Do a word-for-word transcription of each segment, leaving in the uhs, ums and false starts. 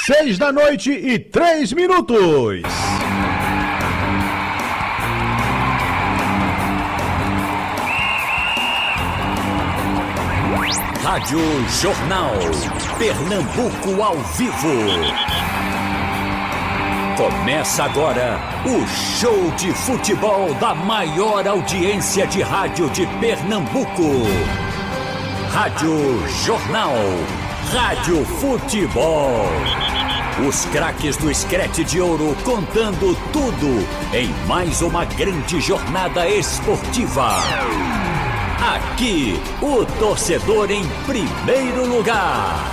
Seis da noite e três minutos. Rádio Jornal Pernambuco ao vivo. Começa agora o show de futebol da maior audiência de rádio de Pernambuco. Rádio Jornal, Rádio Futebol. Os craques do Screte de Ouro contando tudo em mais uma grande jornada esportiva. Aqui, o torcedor em primeiro lugar.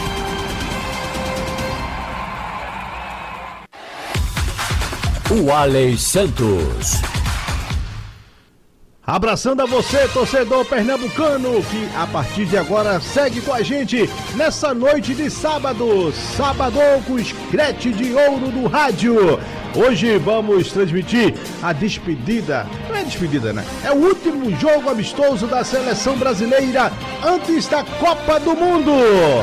O Alex Santos. Abraçando a você, torcedor pernambucano, que a partir de agora segue com a gente nessa noite de sábado. Sabadão com Screte de Ouro do rádio. Hoje vamos transmitir a despedida, não é despedida, né? É o último jogo amistoso da seleção brasileira antes da Copa do Mundo.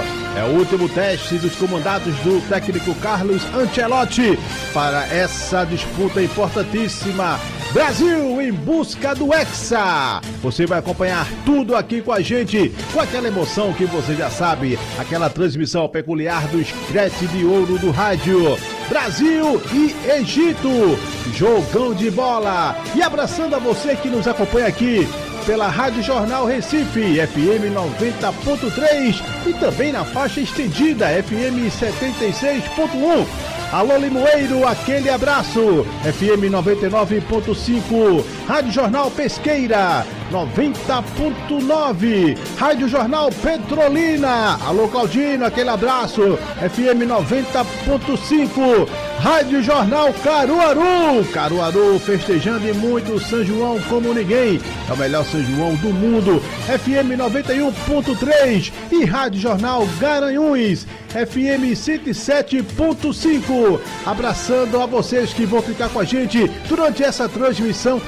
É o último teste dos comandados do técnico Carlos Ancelotti para essa disputa importantíssima. Brasil em busca do Hexa. Você vai acompanhar tudo aqui com a gente, com aquela emoção que você já sabe, aquela transmissão peculiar do Screte de Ouro do rádio. Brasil e Egito, jogão de bola. E abraçando a você que nos acompanha aqui pela Rádio Jornal Recife, F M noventa ponto três e também na faixa estendida, F M setenta e seis ponto um. Alô Limoeiro, aquele abraço, F M noventa e nove ponto cinco, Rádio Jornal Pesqueira, noventa ponto nove, Rádio Jornal Petrolina, alô Claudino, aquele abraço, F M noventa ponto cinco, Rádio Jornal Caruaru, Caruaru festejando e muito São João como ninguém, é o melhor São João do mundo, F M noventa e um ponto três e Rádio Jornal Garanhuns, F M cento e sete ponto cinco, abraçando a vocês que vão ficar com a gente durante essa transmissão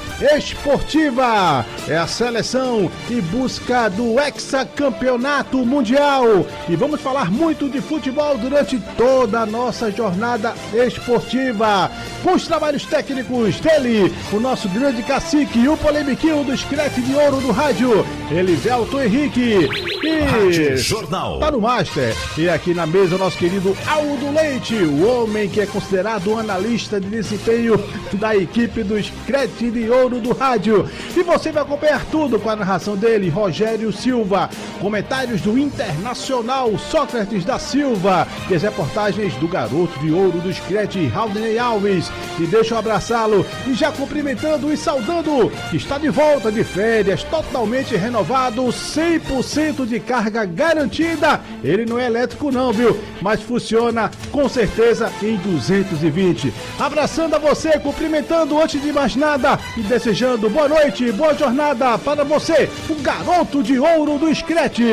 esportiva. É a seleção em busca do hexacampeonato mundial e vamos falar muito de futebol durante toda a nossa jornada esportiva, com os trabalhos técnicos dele, o nosso grande cacique, o polemiquinho do Screte de Ouro do rádio, Elivelton Henrique, e Rádio Jornal tá no Master, e aqui na mesa o nosso querido Aldo Leite, o homem que é considerado um analista de desempenho da equipe do Screte de Ouro do rádio. E você vai acompanhar tudo com a narração dele, Rogério Silva, comentários do Internacional, Sócrates da Silva, e as reportagens do garoto de ouro do Screte, Raudney Alves. E deixa eu abraçá-lo e já cumprimentando e saudando, que está de volta de férias, totalmente renovado, cem por cento de carga garantida. Ele não é elétrico não, viu? Mas funciona com certeza em duzentos e vinte. Abraçando a você, cumprimentando antes de mais nada e desejando boa noite, boa jornada para você, o garoto de ouro do Screte.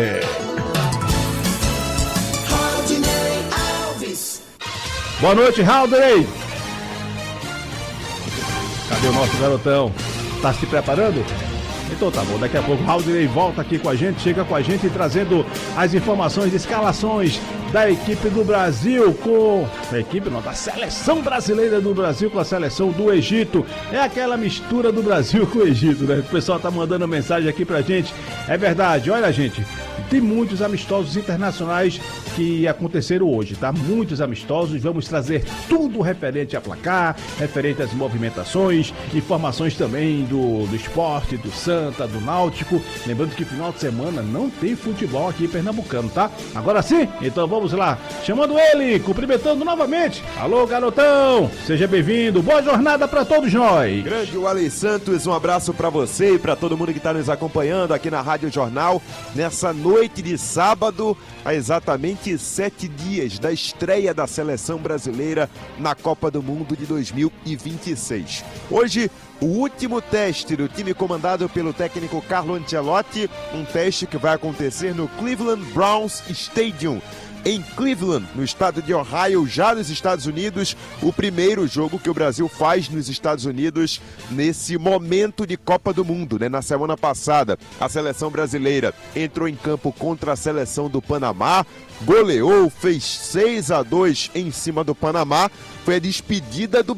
Boa noite, Raudney. Cadê o nosso garotão? Tá se preparando? Então tá bom, daqui a pouco o Raudney volta aqui com a gente, chega com a gente trazendo as informações de escalações da equipe do Brasil com... A equipe não, da seleção brasileira do Brasil com a seleção do Egito. É aquela mistura do Brasil com o Egito, né? O pessoal tá mandando mensagem aqui pra gente. É verdade, olha gente, tem muitos amistosos internacionais que aconteceram hoje, tá? Muitos amistosos, vamos trazer tudo referente a placar, referente às movimentações, informações também do, do esporte, do Santa, do Náutico. Lembrando que final de semana não tem futebol aqui em Pernambucano, tá? Agora sim, então vamos lá, chamando ele, cumprimentando novamente. Alô, garotão, seja bem-vindo, boa jornada pra todos nós. Grande Alex Santos, um abraço pra você e pra todo mundo que tá nos acompanhando aqui na Rádio Jornal, nessa noite de sábado, há exatamente sete dias da estreia da seleção brasileira na Copa do Mundo de dois mil e vinte e seis. Hoje, o último teste do time comandado pelo técnico Carlo Ancelotti, um teste que vai acontecer no Cleveland Browns Stadium, em Cleveland, no estado de Ohio, já nos Estados Unidos. O primeiro jogo que o Brasil faz nos Estados Unidos nesse momento de Copa do Mundo, né? Na semana passada, a seleção brasileira entrou em campo contra a seleção do Panamá, goleou, fez seis a dois em cima do Panamá. Foi a despedida do